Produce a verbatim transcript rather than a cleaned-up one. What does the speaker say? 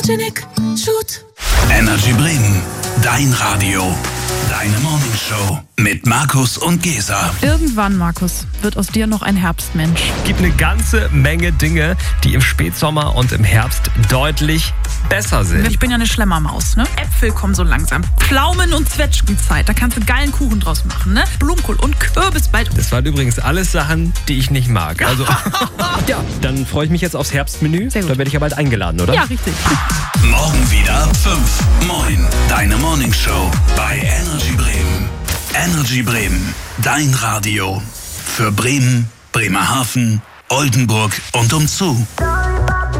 Genic, shoot. Energy Bremen, dein Radio, deine Morningshow mit Markus und Gesa. Irgendwann, Markus, wird aus dir noch ein Herbstmensch. Es gibt eine ganze Menge Dinge, die im Spätsommer und im Herbst deutlich besser sind. Ich bin ja eine Schlemmermaus, ne? Äpfel kommen so langsam. Pflaumen- und Zwetschgenzeit, da kannst du geilen Kuchen draus machen, ne? Blumenkohl und Kürbis bald. Das waren übrigens alles Sachen, die ich nicht mag. Also, ja, dann freue ich mich jetzt aufs Herbstmenü. Sehr gut. Da werde ich ja bald eingeladen, oder? Ja, richtig. Morgen wieder fünf. Moin, deine Morningshow bei Energy Bremen. Energy Bremen, dein Radio. Für Bremen, Bremerhaven, Oldenburg und umzu.